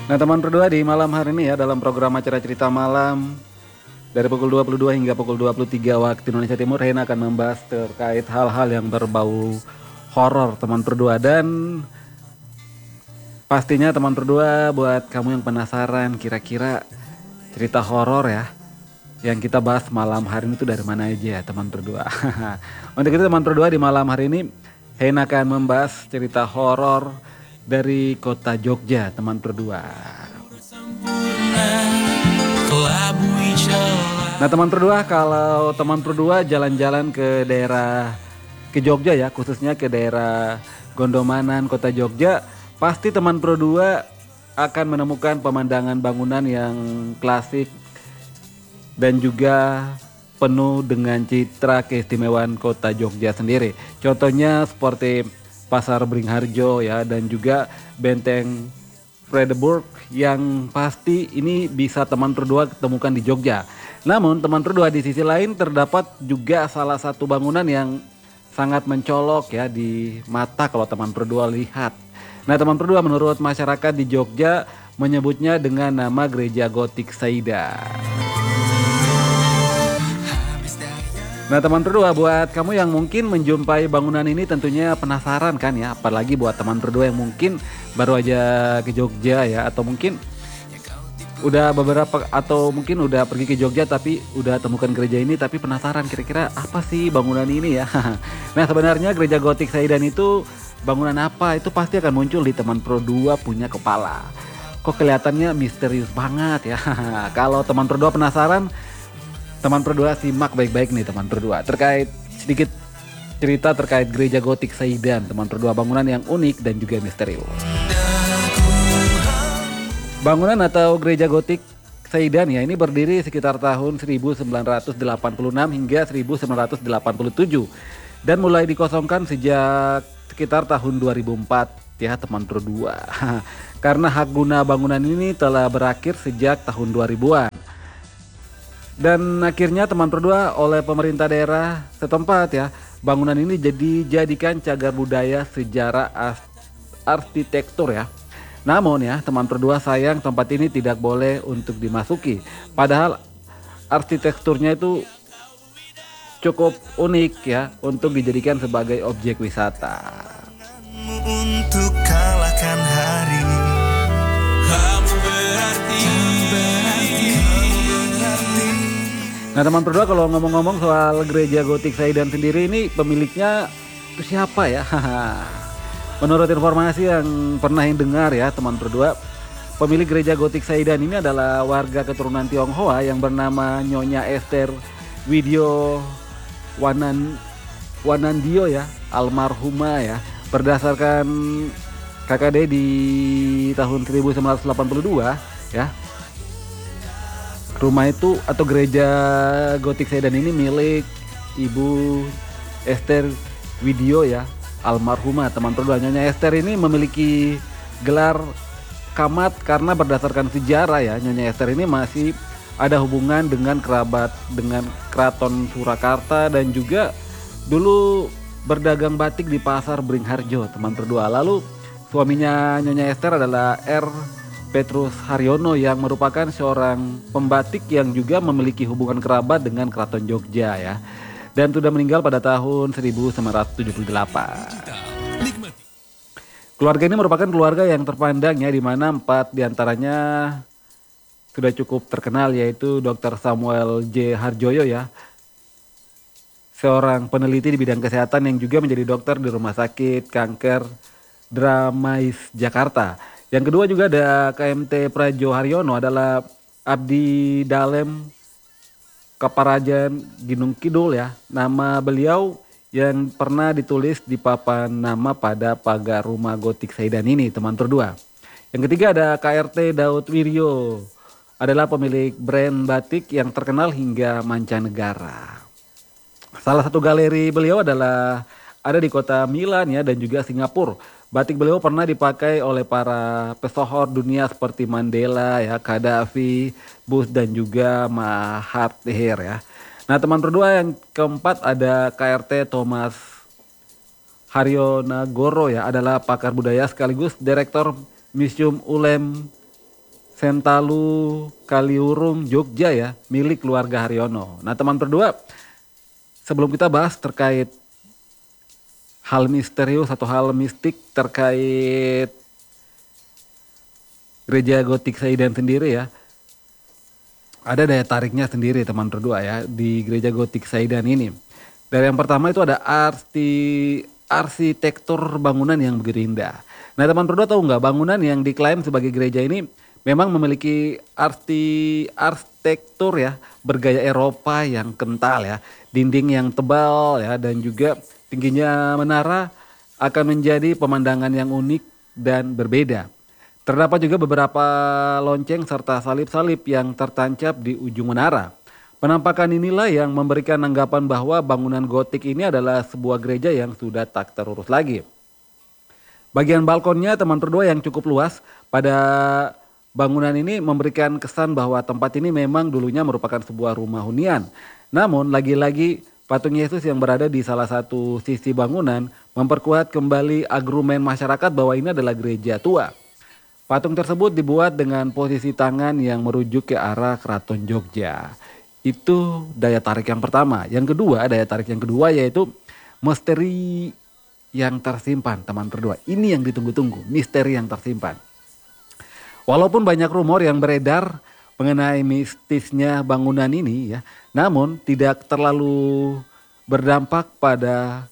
Nah teman berdua di malam hari ini ya dalam program acara cerita malam dari pukul 22 hingga pukul 23 waktu Indonesia Timur, Hena akan membahas terkait hal-hal yang berbau horor teman berdua. Dan pastinya teman berdua, buat kamu yang penasaran kira-kira cerita horor ya yang kita bahas malam hari ini itu dari mana aja ya teman berdua. Untuk itu teman berdua di malam hari ini Hena akan membahas cerita horor dari kota Jogja teman berdua. Nah teman berdua, kalau teman berdua jalan-jalan ke daerah ke Jogja ya, khususnya ke daerah Gondomanan kota Jogja, pasti teman berdua akan menemukan pemandangan bangunan yang klasik dan juga penuh dengan citra keistimewaan kota Jogja sendiri. Contohnya seperti Pasar Beringharjo ya, dan juga Benteng Vredenburg yang pasti ini bisa teman berdua temukan di Jogja. Namun teman berdua di sisi lain terdapat juga salah satu bangunan yang sangat mencolok ya di mata kalau teman berdua lihat. Nah teman berdua, menurut masyarakat di Jogja menyebutnya dengan nama Gereja Gotik Saida. Nah teman berdua, buat kamu yang mungkin menjumpai bangunan ini tentunya penasaran kan ya. Apalagi buat teman berdua yang mungkin baru aja ke Jogja ya, atau mungkin udah beberapa, atau mungkin udah pergi ke Jogja tapi udah temukan gereja ini tapi penasaran kira-kira apa sih bangunan ini ya. Nah sebenarnya Gereja Gotik Saidan itu bangunan apa, itu pasti akan muncul di teman berdua punya kepala. Kok kelihatannya misterius banget ya. Kalau teman berdua penasaran, teman berdua simak baik-baik nih teman berdua terkait sedikit cerita terkait Gereja Gotik Saidan teman berdua, bangunan yang unik dan juga misterius. Bangunan atau Gereja Gotik Saidan ya ini berdiri sekitar tahun 1986 hingga 1987 dan mulai dikosongkan sejak sekitar tahun 2004 ya teman berdua. Karena hak guna bangunan ini telah berakhir sejak tahun 2000-an. Dan akhirnya teman berdua oleh pemerintah daerah setempat ya, bangunan ini dijadikan cagar budaya sejarah arsitektur ya. Namun ya teman berdua, sayang tempat ini tidak boleh untuk dimasuki. Padahal arsitekturnya itu cukup unik ya untuk dijadikan sebagai objek wisata. Untuk kalahkan hari. Nah teman berdua, kalau ngomong-ngomong soal Gereja Gotik Saidan sendiri, ini pemiliknya itu siapa ya? Menurut informasi yang pernah dengar ya teman berdua, pemilik Gereja Gotik Saidan ini adalah warga keturunan Tionghoa yang bernama Nyonya Esther Widyo Wanandio ya, almarhumah ya. Berdasarkan KKD di tahun 1982 ya, rumah itu atau Gereja Gotik Saidan ini milik Ibu Esther Widyo ya, almarhumah teman berdua. Nyonya Esther ini memiliki gelar Kamat karena berdasarkan sejarah ya, Nyonya Esther ini masih ada hubungan dengan kerabat dengan Keraton Surakarta dan juga dulu berdagang batik di Pasar Beringharjo teman berdua. Lalu suaminya Nyonya Esther adalah Petrus Haryono yang merupakan seorang pembatik yang juga memiliki hubungan kerabat dengan Keraton Jogja ya. Dan sudah meninggal pada tahun 1978. Keluarga ini merupakan keluarga yang terpandang ya, di mana 4 diantaranya sudah cukup terkenal, yaitu Dr. Samuel J. Harjoyo ya, seorang peneliti di bidang kesehatan yang juga menjadi dokter di Rumah Sakit Kanker Dramais Jakarta. Yang kedua juga ada KMT Prajo Haryono, adalah Abdi Dalem Kaparajan Gunung Kidul ya. Nama beliau yang pernah ditulis di papan nama pada pagar rumah Gotik Saidan ini teman berdua. Yang ketiga ada KRT Daud Wiryo, adalah pemilik brand batik yang terkenal hingga mancanegara. Salah satu galeri beliau adalah ada di kota Milan ya, dan juga Singapura. Batik beliau pernah dipakai oleh para pesohor dunia seperti Mandela ya, Gaddafi, Bush dan juga Mahathir ya. Nah teman berdua, yang keempat ada KRT Thomas Haryonagoro ya, adalah pakar budaya sekaligus Direktur Museum Ulem Sentalu Kaliurung Jogja ya, milik keluarga Haryono. Nah teman berdua, sebelum kita bahas terkait hal misterius atau hal mistik terkait gereja gotik Saidan sendiri ya, ada daya tariknya sendiri teman berdua ya di gereja gotik Saidan ini. Dari yang pertama itu ada arsitektur bangunan yang begitu indah. Nah teman berdua tahu nggak, bangunan yang diklaim sebagai gereja ini memang memiliki arsitektur ya bergaya Eropa yang kental ya, dinding yang tebal ya, dan juga tingginya menara akan menjadi pemandangan yang unik dan berbeda. Terdapat juga beberapa lonceng serta salib-salib yang tertancap di ujung menara. Penampakan inilah yang memberikan anggapan bahwa bangunan gotik ini adalah sebuah gereja yang sudah tak terurus lagi. Bagian balkonnya teman berdua yang cukup luas pada bangunan ini memberikan kesan bahwa tempat ini memang dulunya merupakan sebuah rumah hunian. Namun lagi-lagi patung Yesus yang berada di salah satu sisi bangunan memperkuat kembali argumen masyarakat bahwa ini adalah gereja tua. Patung tersebut dibuat dengan posisi tangan yang merujuk ke arah Keraton Jogja. Itu daya tarik yang pertama. Yang kedua, daya tarik yang kedua yaitu misteri yang tersimpan teman berdua. Ini yang ditunggu-tunggu, misteri yang tersimpan. Walaupun banyak rumor yang beredar mengenai mistisnya bangunan ini ya, namun tidak terlalu berdampak pada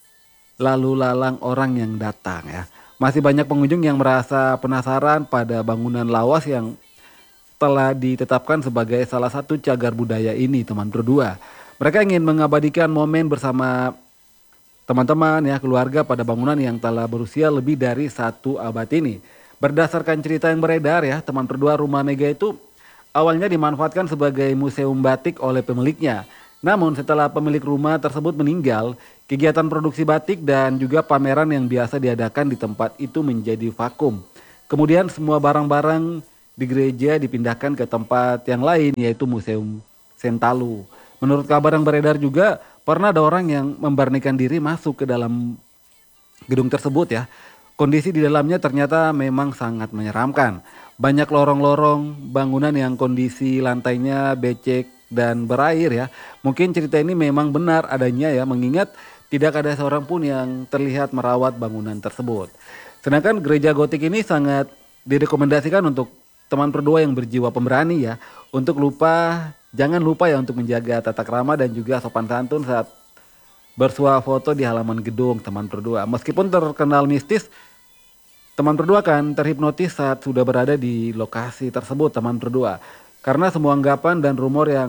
lalu lalang orang yang datang ya. Masih banyak pengunjung yang merasa penasaran pada bangunan lawas yang telah ditetapkan sebagai salah satu cagar budaya ini teman berdua. Mereka ingin mengabadikan momen bersama teman-teman ya, keluarga pada bangunan yang telah berusia lebih dari 1 abad ini. Berdasarkan cerita yang beredar ya teman berdua, rumah Mega itu awalnya dimanfaatkan sebagai museum batik oleh pemiliknya. Namun setelah pemilik rumah tersebut meninggal, kegiatan produksi batik dan juga pameran yang biasa diadakan di tempat itu menjadi vakum. Kemudian semua barang-barang di gereja dipindahkan ke tempat yang lain yaitu Museum Sentalu. Menurut kabar yang beredar juga pernah ada orang yang memberanikan diri masuk ke dalam gedung tersebut ya. Kondisi di dalamnya ternyata memang sangat menyeramkan. Banyak lorong-lorong bangunan yang kondisi lantainya becek dan berair ya. Mungkin cerita ini memang benar adanya ya, mengingat tidak ada seorang pun yang terlihat merawat bangunan tersebut. Sedangkan gereja gotik ini sangat direkomendasikan untuk teman berdua yang berjiwa pemberani ya, untuk jangan lupa ya untuk menjaga tata krama dan juga sopan santun saat bersuah foto di halaman gedung teman berdua. Meskipun terkenal mistis, teman berdua kan terhipnotis saat sudah berada di lokasi tersebut teman berdua. Karena semua anggapan dan rumor yang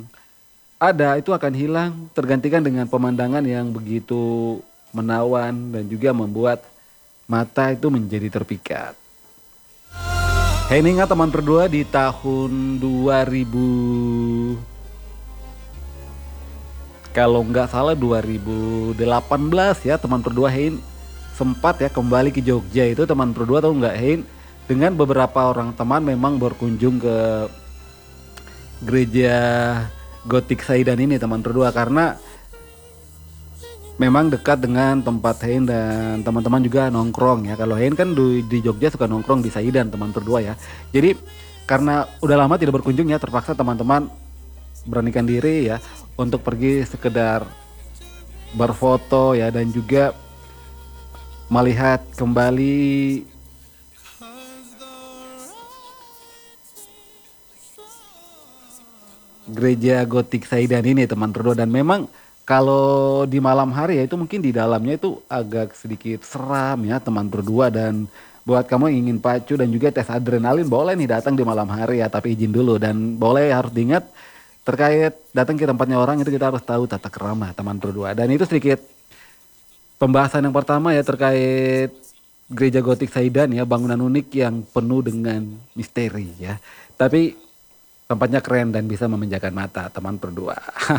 ada itu akan hilang, tergantikan dengan pemandangan yang begitu menawan dan juga membuat mata itu menjadi terpikat. Ingat teman berdua, di tahun 2000, kalau nggak salah 2018 ya teman berdua, Hein sempat ya kembali ke Jogja itu teman berdua, tahu nggak Hein, dengan beberapa orang teman memang berkunjung ke gereja gotik Saidan ini teman berdua, karena memang dekat dengan tempat Hein dan teman-teman juga nongkrong ya. Kalau Hein kan di Jogja suka nongkrong di Saidan teman berdua ya. Jadi karena udah lama tidak berkunjung ya, terpaksa teman-teman beranikan diri ya untuk pergi sekedar berfoto ya, dan juga melihat kembali gereja gotik Saidan ini teman berdua. Dan memang kalau di malam hari ya itu mungkin di dalamnya itu agak sedikit seram ya teman berdua. Dan buat kamu yang ingin pacu dan juga tes adrenalin, boleh nih datang di malam hari ya, tapi izin dulu. Dan boleh, harus diingat terkait datang ke tempatnya orang itu kita harus tahu tata krama teman berdua. Dan itu sedikit pembahasan yang pertama ya terkait gereja gotik Saidan ya, bangunan unik yang penuh dengan misteri ya. Tapi tempatnya keren dan bisa memanjakan mata teman berdua.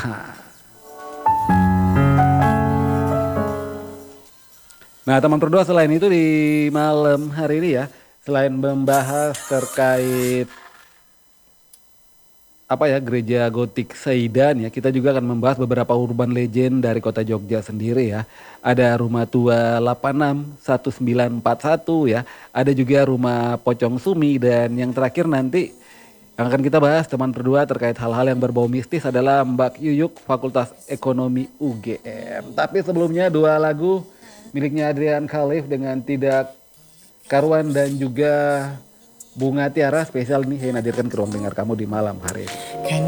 Nah teman berdua, selain itu di malam hari ini ya, selain membahas terkait gereja gotik Saidan ya. Kita juga akan membahas beberapa urban legend dari kota Jogja sendiri ya. Ada rumah tua 861941 ya. Ada juga rumah Pocong Sumi, dan yang terakhir nanti yang akan kita bahas teman berdua terkait hal-hal yang berbau mistis adalah Mbak Yuyuk Fakultas Ekonomi UGM. Tapi sebelumnya dua lagu miliknya Adrian Khalif dengan Tidak Karuan dan juga Bunga Tiara spesial nih saya hadirkan ke ruang dengar kamu di malam hari ini.